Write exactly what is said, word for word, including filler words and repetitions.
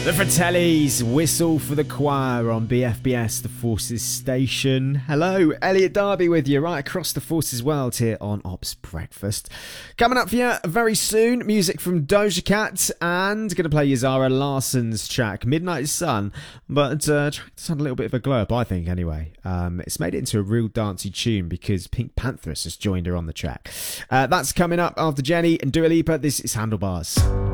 The Fratellis, Whistle for the Choir on B F B S, the Forces Station. Hello, Elliot Darby with you right across the Forces world here on Ops Breakfast. Coming up for you very soon, music from Doja Cat, and going to play you Zara Larson's track, Midnight Sun, but uh, track to sound a little bit of a glow up, I think, anyway. Um, it's made it into a real dancey tune because Pink Pantheress has joined her on the track. Uh, that's coming up after Jenny and Dua Lipa. This is Handlebars.